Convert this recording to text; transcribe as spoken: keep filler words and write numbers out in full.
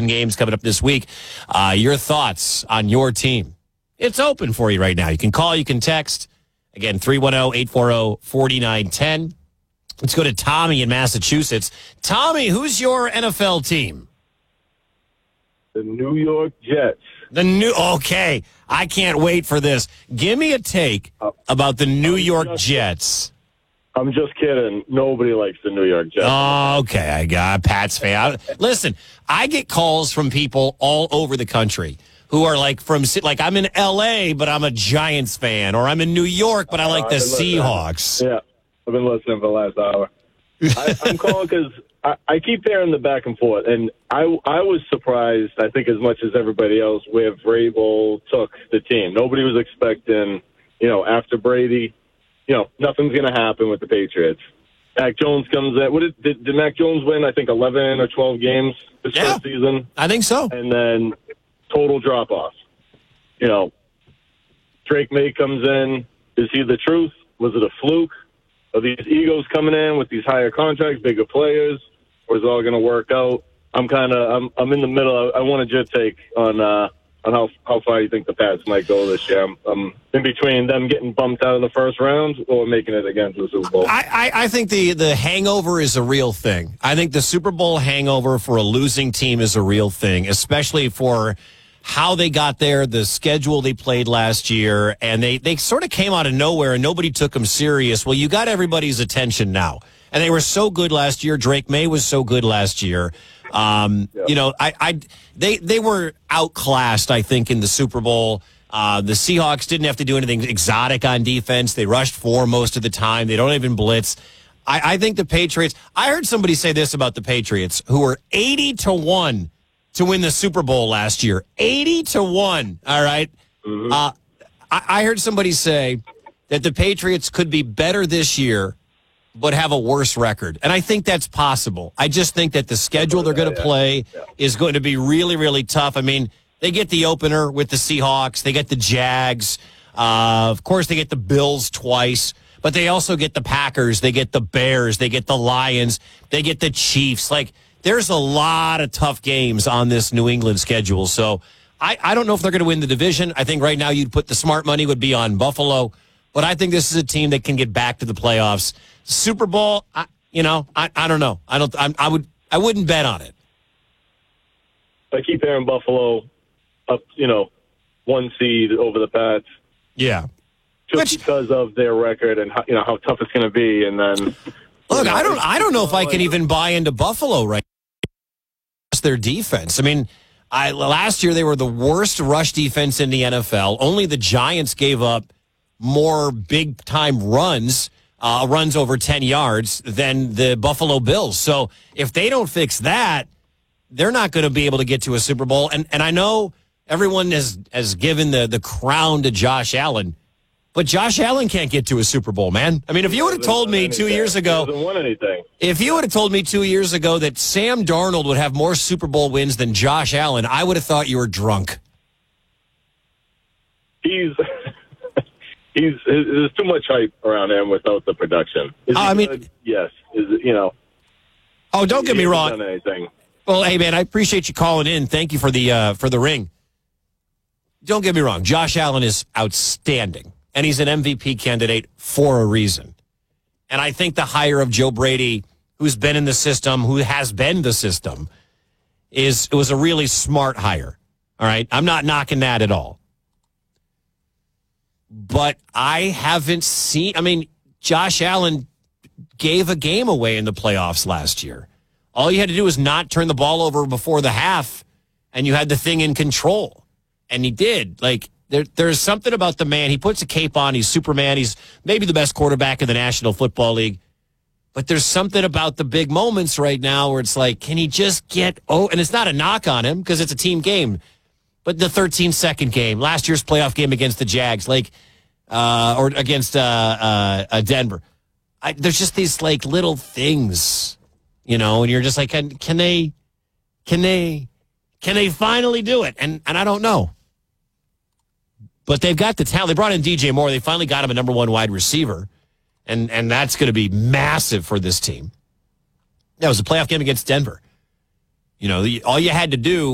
preseason games coming up this week. Uh, your thoughts on your team? It's open for you right now. You can call, you can text. Again, three one zero, eight four zero, four nine one zero. Let's go to Tommy in Massachusetts. Tommy, who's your N F L team? The New York Jets. The new okay. I can't wait for this. Give me a take about the New York just, Jets. I'm just kidding. Nobody likes the New York Jets. Oh, okay. I got a Pats fan. Listen, I get calls from people all over the country who are like from like I'm in L A, but I'm a Giants fan, or I'm in New York, but I like uh, the Seahawks. Yeah, I've been listening for the last hour. I, I'm calling because I, I keep hearing the back and forth, and I I was surprised, I think, as much as everybody else, where Vrabel took the team. Nobody was expecting, you know, after Brady, you know, nothing's going to happen with the Patriots. Mac Jones comes in. What did, did, did Mac Jones win, I think, eleven or twelve games this yeah, first season? I think so. And then total drop-off. You know, Drake May comes in. Is he the truth? Was it a fluke? Are these egos coming in with these higher contracts, bigger players, or is it all going to work out? I'm kind of I'm I'm in the middle. I, I wanted your take on uh, on how how far you think the Pats might go this year. I'm, I'm in between them getting bumped out in the first round or making it again to the Super Bowl. I, I, I think the the hangover is a real thing. I think the Super Bowl hangover for a losing team is a real thing, especially for how they got there, the schedule they played last year, and they, they sort of came out of nowhere and nobody took them serious. Well, you got everybody's attention now. And they were so good last year. Drake May was so good last year. Um, yeah. You know, I, I they they were outclassed, I think, in the Super Bowl. Uh, the Seahawks didn't have to do anything exotic on defense. They rushed four most of the time. They don't even blitz. I, I think the Patriots, I heard somebody say this about the Patriots, who were eighty to one to win the Super Bowl last year. eighty to one, all right? Mm-hmm. Uh, I, I heard somebody say that the Patriots could be better this year but have a worse record. And I think that's possible. I just think that the schedule they're going to play yeah. is going to be really, really tough. I mean, they get the opener with the Seahawks. They get the Jags. Uh, of course, they get the Bills twice. But they also get the Packers. They get the Bears. They get the Lions. They get the Chiefs. Like, there's a lot of tough games on this New England schedule. So I, I don't know if they're going to win the division. I think right now you'd put the smart money would be on Buffalo. But I think this is a team that can get back to the playoffs. Super Bowl, I, you know, I, I don't know. I don't. I, I would. I wouldn't bet on it. I keep hearing Buffalo up, you know, one seed over the Pats. Yeah, just Which, because of their record and how, you know how tough it's going to be. And then look, know, I don't. I don't know if I can even buy into Buffalo right now. Their defense. I mean, I last year they were the worst rush defense in the N F L. Only the Giants gave up more big time runs. Uh, runs over ten yards than the Buffalo Bills. So if they don't fix that, they're not going to be able to get to a Super Bowl. And and I know everyone has, has given the, the crown to Josh Allen, but Josh Allen can't get to a Super Bowl, man. I mean, if you would have told me two years ago, he hasn't won anything. If you would have told me two years ago that Sam Darnold would have more Super Bowl wins than Josh Allen, I would have thought you were drunk. He's... He's there's too much hype around him without the production. Is he I mean, good? Yes. Is it, you know? Oh, don't get me wrong. Done anything. Well, hey man, I appreciate you calling in. Thank you for the uh, for the ring. Don't get me wrong. Josh Allen is outstanding, and he's an M V P candidate for a reason. And I think the hire of Joe Brady, who's been in the system, who has been the system, is it was a really smart hire. All right, I'm not knocking that at all. But I haven't seen, I mean, Josh Allen gave a game away in the playoffs last year. All you had to do was not turn the ball over before the half, and you had the thing in control. And he did. Like, there, there's something about the man. He puts a cape on. He's Superman. He's maybe the best quarterback in the National Football League. But there's something about the big moments right now where it's like, can he just get, oh, and it's not a knock on him because it's a team game. But the thirteen-second game, last year's playoff game against the Jags, like, uh, or against uh, uh, uh, Denver, I, there's just these like little things, you know, and you're just like, can, can they, can they, can they finally do it? And and I don't know, but they've got the talent. They brought in D J Moore. They finally got him a number one wide receiver, and and that's going to be massive for this team. That was a playoff game against Denver. You know, the, all you had to do